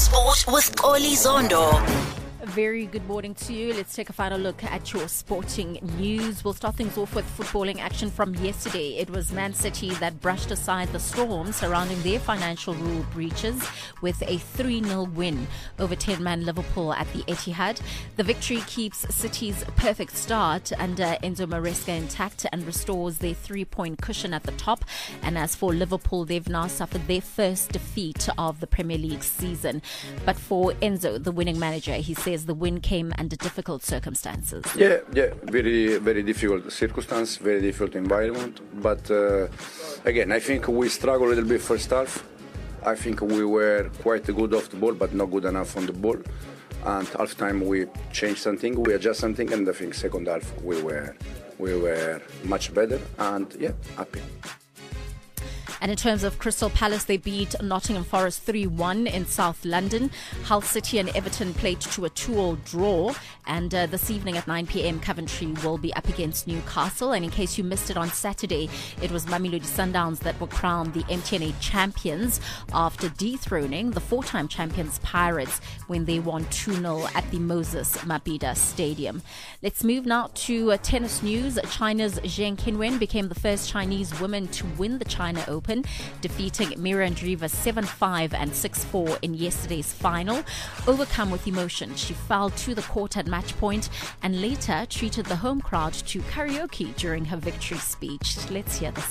Sport with Oli Zondo. A very good morning to you. Let's take a final look at your sporting news. We'll start things off with footballing action from yesterday. It was Man City that brushed aside the storm surrounding their financial rule breaches with a 3-0 win over 10-man Liverpool at the Etihad. The victory keeps City's perfect start under Enzo Maresca intact and restores their 3-point cushion at the top. And as for Liverpool, they've now suffered their first defeat of the Premier League season. But for Enzo, the winning manager, he says the win came under difficult circumstances. Yeah, very difficult circumstance, very difficult environment. But again, I think we struggled a little bit first half. I think we were quite good off the ball, but not good enough on the ball. And half time we changed something, we adjust something, and I think second half we were much better. And yeah, happy. And in terms of Crystal Palace, they beat Nottingham Forest 3-1 in South London. Hull City and Everton played to a 2-2 draw. And this evening at 9 p.m, Coventry will be up against Newcastle. And in case you missed it on Saturday, it was Mamelodi Sundowns that were crowned the MTN 8 champions after dethroning the 4-time champions Pirates when they won 2-0 at the Moses Mabhida Stadium. Let's move now to tennis news. China's Zheng Qinwen became the first Chinese woman to win the China Open, defeating Mira Andreeva 7-5 and 6-4 in yesterday's final. Overcome with emotion, she fell to the court at match point and later treated the home crowd to karaoke during her victory speech. Let's hear this.